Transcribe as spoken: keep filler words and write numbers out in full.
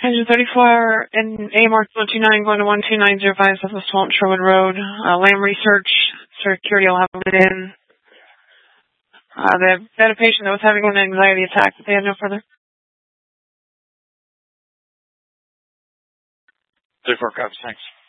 Engine thirty-four in A M R one two nine going to one two nine zero five Southwest Walton Sherwood Road. Uh, Lamb Research, security will have it in. Uh, they had a patient that was having an anxiety attack, but they had no further. thirty-four cops, thanks.